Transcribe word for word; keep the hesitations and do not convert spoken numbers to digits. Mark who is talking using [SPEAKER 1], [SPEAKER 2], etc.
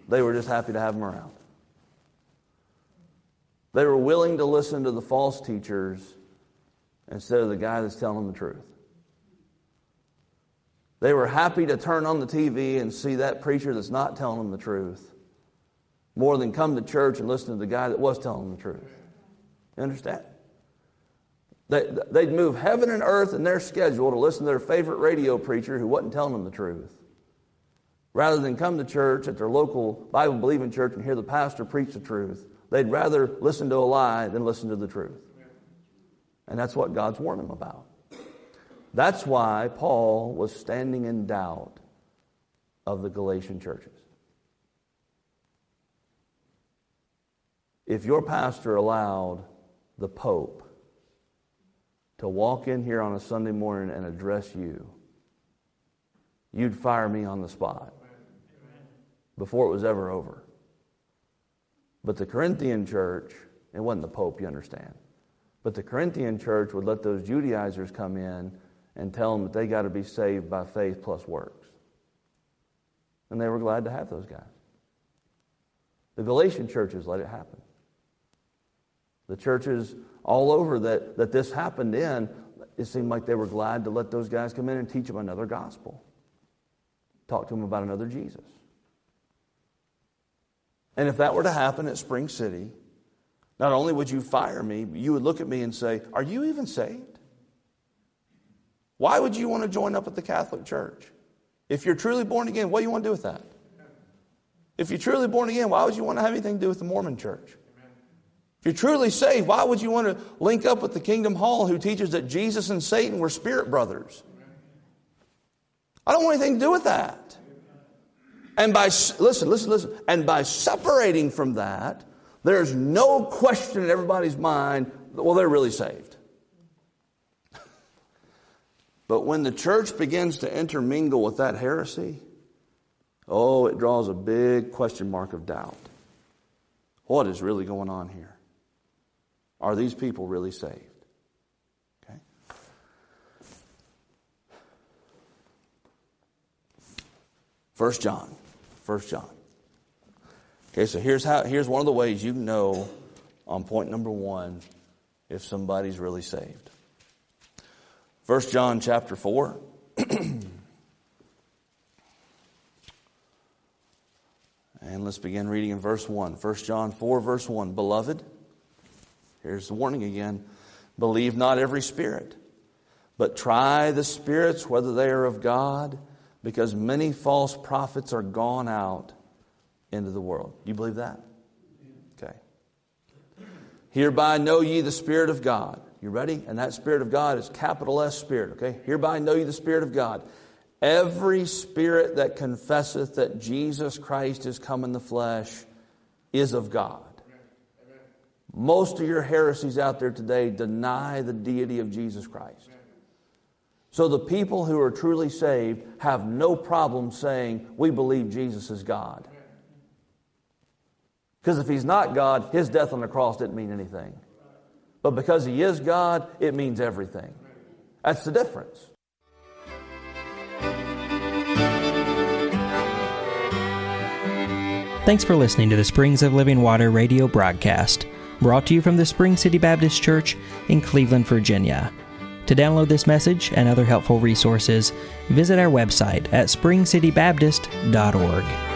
[SPEAKER 1] They were just happy to have them around. They were willing to listen to the false teachers instead of the guy that's telling them the truth. They were happy to turn on the T V and see that preacher that's not telling them the truth more than come to church and listen to the guy that was telling them the truth. You understand? They, they'd move heaven and earth in their schedule to listen to their favorite radio preacher who wasn't telling them the truth, rather than come to church at their local Bible-believing church and hear the pastor preach the truth. They'd rather listen to a lie than listen to the truth. And that's what God's warning them about. That's why Paul was standing in doubt of the Galatian churches. If your pastor allowed the Pope to walk in here on a Sunday morning and address you, you'd fire me on the spot before it was ever over. But the Corinthian church, it wasn't the Pope, you understand, but the Corinthian church would let those Judaizers come in and tell them that they got to be saved by faith plus works. And they were glad to have those guys. The Galatian churches let it happen. The churches all over that, that this happened in, it seemed like they were glad to let those guys come in and teach them another gospel. Talk to them about another Jesus. And if that were to happen at Spring City, not only would you fire me, but you would look at me and say, are you even saved? Why would you want to join up with the Catholic Church? If you're truly born again, what do you want to do with that? If you're truly born again, why would you want to have anything to do with the Mormon Church? If you're truly saved, why would you want to link up with the Kingdom Hall who teaches that Jesus and Satan were spirit brothers? I don't want anything to do with that. And by, listen, listen, listen, and by separating from that, there's no question in everybody's mind that, well, they're really saved. But when the church begins to intermingle with that heresy, oh, it draws a big question mark of doubt. What is really going on here? Are these people really saved? Okay. First John. First John. Okay, so here's how. Here's one of the ways you know on point number one if somebody's really saved. First John chapter four. And let's begin reading in verse one. First John four, verse one. Beloved, here's the warning again. Believe not every spirit, but try the spirits whether they are of God, because many false prophets are gone out into the world. Do you believe that? Okay. Hereby know ye the Spirit of God. You ready? And that Spirit of God is capital S Spirit. Okay. Hereby know ye the Spirit of God. Every spirit that confesseth that Jesus Christ is come in the flesh is of God. Amen. Most of your heresies out there today deny the deity of Jesus Christ. Amen. So the people who are truly saved have no problem saying, we believe Jesus is God. Because if He's not God, His death on the cross didn't mean anything. But because He is God, it means everything. That's the difference.
[SPEAKER 2] Thanks for listening to the Springs of Living Water radio broadcast, brought to you from the Spring City Baptist Church in Cleveland, Virginia. To download this message and other helpful resources, visit our website at spring city baptist dot org.